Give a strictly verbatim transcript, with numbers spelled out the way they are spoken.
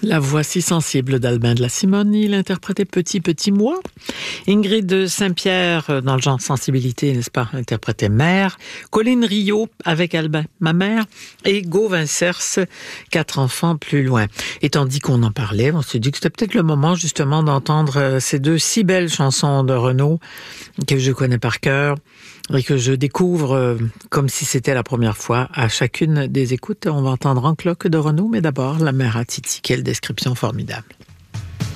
La voix si sensible d'Albin de la Simonie, il interprétait Petit Petit Moi. Ingrid Saint-Pierre, dans le genre sensibilité, n'est-ce pas, interprétait Mère. Colline Rio avec Albin, ma mère. Et Gauvin Cers, Quatre enfants plus loin. Et tandis qu'on en parlait, on s'est dit que c'était peut-être le moment justement d'entendre ces deux si belles chansons de Renaud que je connais par cœur et que je découvre comme si c'était la première fois à chacune des écoutes. On va entendre En cloque de Renaud, mais d'abord La mère à Titi. Quelle description formidable.